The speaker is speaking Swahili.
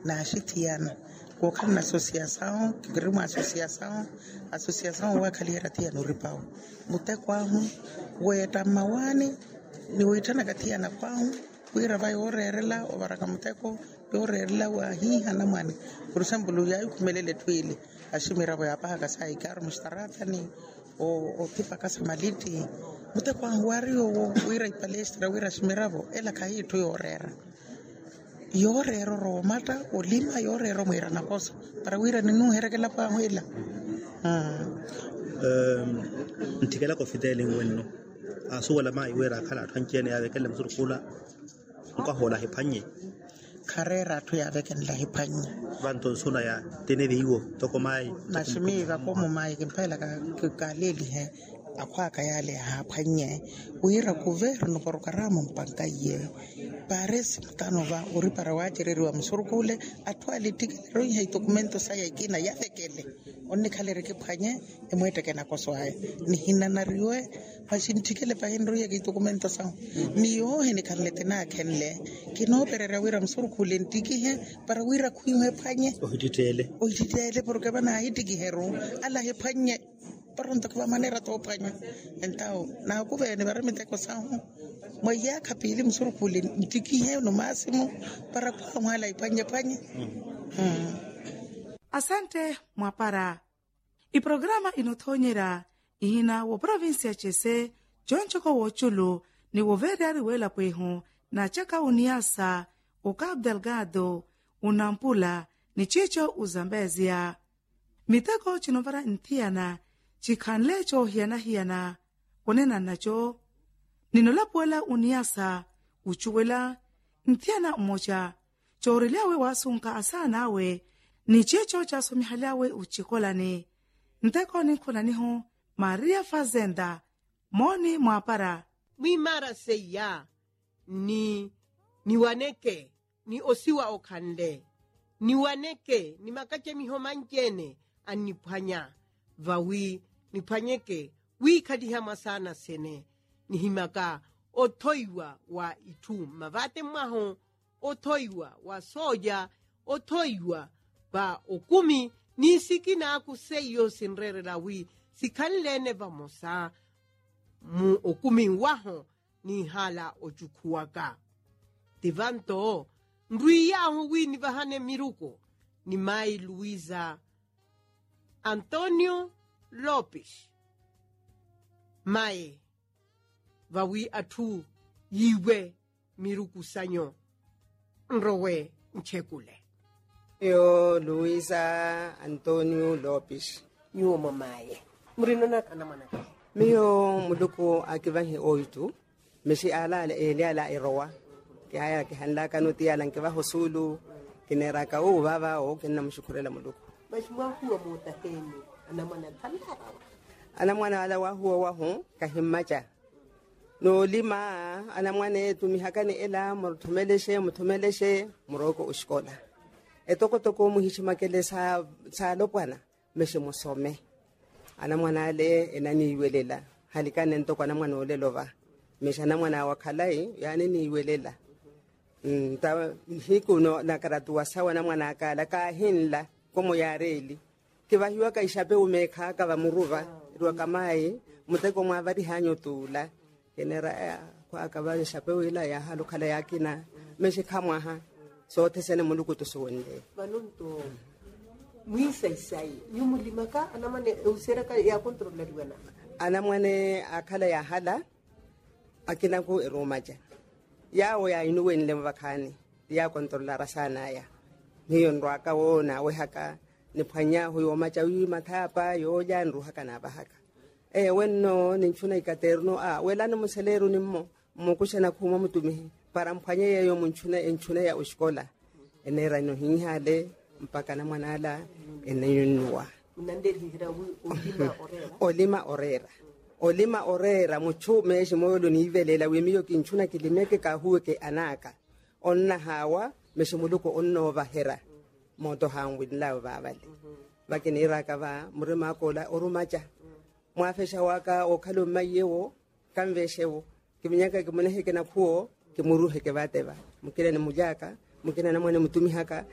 na shitiana ko kan associação grima associação wa kalira tia no ripao mutekwahu weta mawani ni witana katia kwahu wira vai orerela obaraka muteko yorerela wa hi hana mani kurusambulu yayu kumelele twili ashimira ba yapa ka sai kar mustaratani o tipa kasa maliti mutekwahu wario wira palestra wira shimiravo ela kai to yorera yorero romata olima yorero mwira nakosa para wira ninu herekela pa hwela ntikela ko fidele wenno aso wala mai wira kala thankene ya bekele msurukula nka hola hepanye karera to ya bekele hepanye banto sona ya tenere hiwo toko mai nashimi ga komo mai kimpela ka kaleli he akwa kayale hapanye wira kuverno porkaramo mpangaye pares kanova uri para wajereriwa msurukule atwali tikero ya dokumento saya ikina yafekele onni khalere ke phanye emwete ke nakoswa ni hinanariwe machine tikele pa henro ya dokumento sa ni yo he ni khalete na khenle kino perera wira msurukule ntiki he para wira khuiwe phanye ohititele porque bana hitiki hero ala he phanye pronto kwa manera to phanye entao na kubene baramite ko sa moya kapili msurukule ntiki he no máximo para kwa mwala ipanye. Asante mwapara. Iprograma inotonyera ihina wo provincia chese jonchoko wochulu ni wovedari wela pwehu na chaka uniasa o Cabo Delgado unampula ni chicho uzambezia mitako chinovara ntiana chikhanle cho hiana onena nacho ninolapuela uniasa uchuwela ntiana umoja chorelewe wasunka asa nawe ni checho cha somihalewe uchikolane nteko ninkhulaniho Maria Fazenda moni mwapara mwimara seya ni waneke ni osiwa okande ni waneke ni makache mihomanjene aniphanya vawi ni phanyeke wi khadihama sana sene ni himaka othoiwa wa itu mavate mwaho othoiwa wa soja othoiwa ba okumi ni sikina kuseyo sinrere lawi sikhanlene vamosa mu okumi waho ni hala ochukuaka tivanto nruiyahu wini vahane miruko ni mai Luisa Antonio Lopes mai vawi atu yiwe miruku sanyo nrowe nchekule yo Luisa Antonio Lopes nyo mamaye murino na kanamana miyo muluku akivanhi oitu meshi ala ala irowa kaya kihanla kanuti ala kiva hosulu kinera ka o baba o kinna mshukurela muluku mashwa huwa mutaheni anamana tandara anamwana ala wa huwa kahimmacha no lima anamwane tumihakane ela mutumeleshe muroko ushkola etoko muhishimakele sa lopwana meshe musome anamwana ale enani iwelela halikane ntoko anamwana olelova meshe anamwana wakhalai yani ni iwelela ta hikuno nakaratuwa sawa anamwana akala ka hinla komo yareli kivahiwa ka ishape umekha ka vamuruva rwa kamai muteko mwavari hanyo tula kenera kwa akavale shape wila ya halukhala yakina meshe khamwaha so tesene muluku tusonde balunto mwisai nyumulimaka anamane useraka ya kontroleriwana anamwane akhala ya hala akina ku eromaja yawo ya inuweni lemvakhani ya kontrolara sana ya niyo ndwaka wona we haka niphanya huyo macha wi mathapa yo janru haka na bahaka wenno ninchuna ikaterno welana museleru nimmo mukushana kuma mutumihi para mphanye yeyo enchuna ya ushkola enera no hinhale mpaka na mwanala eneyunwa mnanderihira olima orera muchume shimoyo ni ivelela wemiyo kinchuna kilimeke ka huweke anaka onna hawa meshimuluko onno bahera moto hangwidla babale bakinira kava murima kola orumacha mwafesha waka okhalo mayewo kamveshewo kiminyaka kimuneheke na kuo kimuruhe kebateba mukile ni mujaka mukile na mwana mutumi haka